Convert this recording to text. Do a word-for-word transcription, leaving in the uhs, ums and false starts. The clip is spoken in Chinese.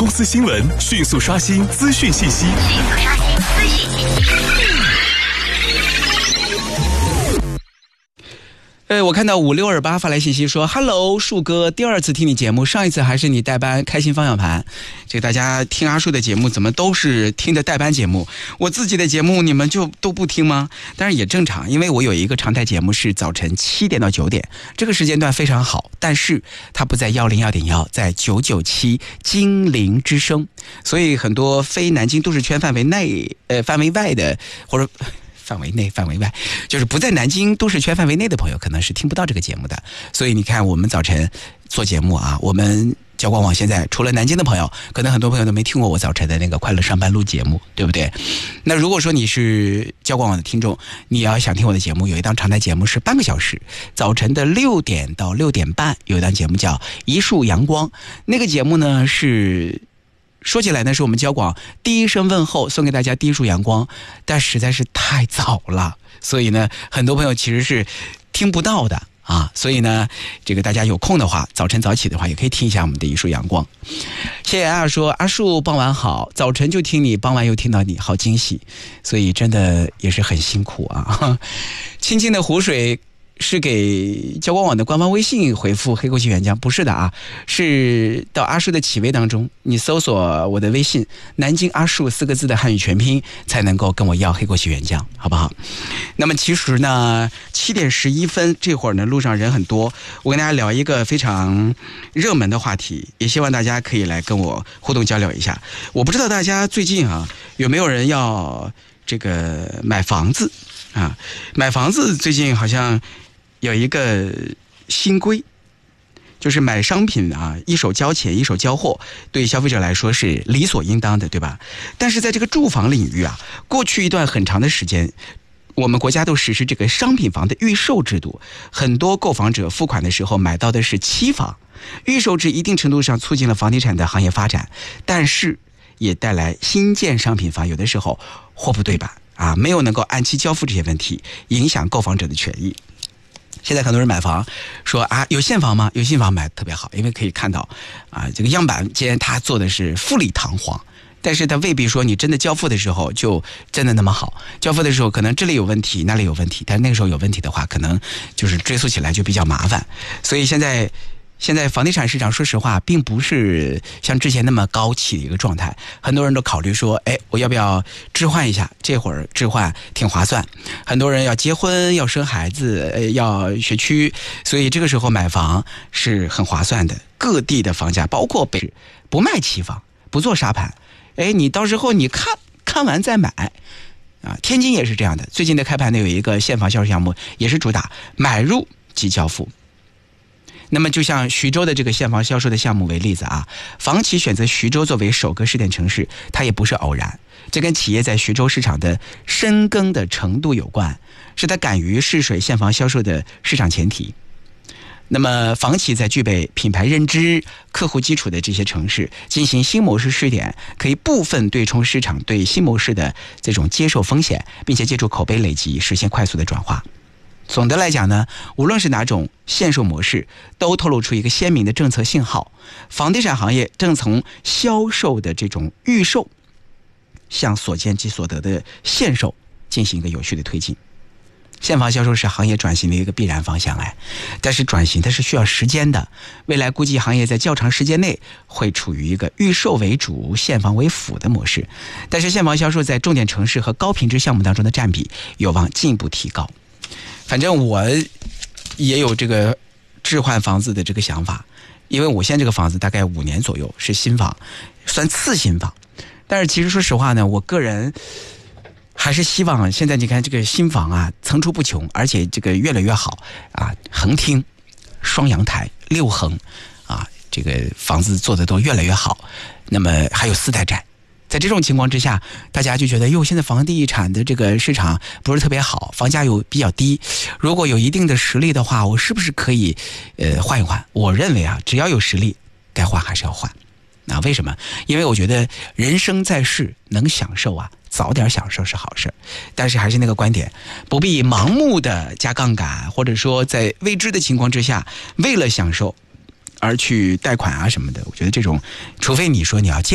公司新闻，迅速刷新资讯信息。 迅速刷新资讯信息。 呃，我看到五六二八发来信息说 ：“Hello， 树哥，第二次听你节目，上一次还是你代班开心方向盘。这个大家听阿树的节目，怎么都是听的代班节目？我自己的节目你们就都不听吗？当然也正常，因为我有一个常态节目是早晨七点到九点，这个时间段非常好，但是它不在幺零幺点幺，在九九七金陵之声，所以很多非南京都市圈范围内呃范围外的或者。”范围内范围外，就是不在南京都市圈范围内的朋友可能是听不到这个节目的。所以你看我们早晨做节目啊，我们交广网现在除了南京的朋友，可能很多朋友都没听过我早晨的那个快乐上班路节目，对不对？那如果说你是交广网的听众，你要想听我的节目，有一档常态节目是半个小时，早晨的六点到六点半有一档节目叫一束阳光，那个节目呢是说起来呢，是我们交广第一声问候，送给大家第一束阳光，但实在是太早了，所以呢，很多朋友其实是听不到的啊。所以呢，这个大家有空的话，早晨早起的话，也可以听一下我们的一束阳光。谢谢啊，说阿树傍晚好，早晨就听你，傍晚又听到你，好惊喜，所以真的也是很辛苦啊。清清的湖水。是给交广网的官方微信回复黑枸杞原浆，不是的啊，是到阿树的企微当中，你搜索我的微信南京阿树四个字的汉语全拼，才能够跟我要黑枸杞原浆，好不好？那么其实呢，七点十一分这会儿呢，路上人很多，我跟大家聊一个非常热门的话题，也希望大家可以来跟我互动交流一下。我不知道大家最近啊有没有人要这个买房子啊？买房子最近好像有一个新规，就是买商品啊，一手交钱一手交货，对消费者来说是理所应当的，对吧？但是在这个住房领域啊，过去一段很长的时间，我们国家都实施这个商品房的预售制度，很多购房者付款的时候买到的是期房，预售制一定程度上促进了房地产的行业发展，但是也带来新建商品房有的时候货不对版啊，没有能够按期交付这些问题，影响购房者的权益。现在很多人买房说啊，有现房吗？有现房买特别好，因为可以看到啊，这个样板间它做的是富丽堂皇，但是它未必说你真的交付的时候就真的那么好。交付的时候可能这里有问题，那里有问题，但那个时候有问题的话，可能就是追溯起来就比较麻烦。所以现在。现在房地产市场说实话并不是像之前那么高企的一个状态，很多人都考虑说，哎，我要不要置换一下？这会儿置换挺划算，很多人要结婚要生孩子、呃、要学区，所以这个时候买房是很划算的。各地的房价包括北市不卖期房，不做沙盘，哎，你到时候你看看完再买啊。天津也是这样的，最近的开盘呢有一个现房销售项目，也是主打买入即交付。那么就像徐州的这个现房销售的项目为例子啊，房企选择徐州作为首个试点城市，它也不是偶然，这跟企业在徐州市场的深耕的程度有关，是它敢于试水现房销售的市场前提。那么房企在具备品牌认知、客户基础的这些城市进行新模式试点，可以部分对冲市场对新模式的这种接受风险，并且借助口碑累积实现快速的转化。总的来讲呢，无论是哪种限售模式，都透露出一个鲜明的政策信号，房地产行业正从销售的这种预售向所见即所得的限售进行一个有序的推进。现房销售是行业转型的一个必然方向哎，但是转型它是需要时间的，未来估计行业在较长时间内会处于一个预售为主、现房为辅的模式，但是现房销售在重点城市和高品质项目当中的占比有望进一步提高。反正我也有这个置换房子的这个想法，因为我现在这个房子大概五年左右是新房，算次新房。但是其实说实话呢，我个人还是希望现在你看这个新房啊层出不穷，而且这个越来越好啊，横厅、双阳台、六横啊，这个房子做的都越来越好。那么还有四代宅。在这种情况之下，大家就觉得哟，现在房地产的这个市场不是特别好，房价又比较低，如果有一定的实力的话，我是不是可以呃换一换？我认为啊，只要有实力，该换还是要换。那为什么？因为我觉得人生在世能享受啊，早点享受是好事。但是还是那个观点，不必盲目的加杠杆，或者说在未知的情况之下，为了享受而去贷款啊什么的。我觉得这种，除非你说你要借